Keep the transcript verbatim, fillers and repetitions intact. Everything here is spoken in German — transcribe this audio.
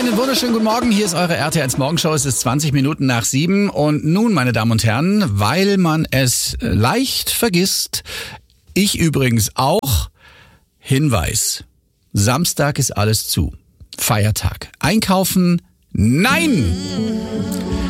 Einen wunderschönen guten Morgen. Hier ist eure R T eins Morgenshow. Es ist zwanzig Minuten nach sieben. Und nun, meine Damen und Herren, weil man es leicht vergisst, ich übrigens auch, Hinweis. Samstag ist alles zu. Feiertag. Einkaufen? Nein!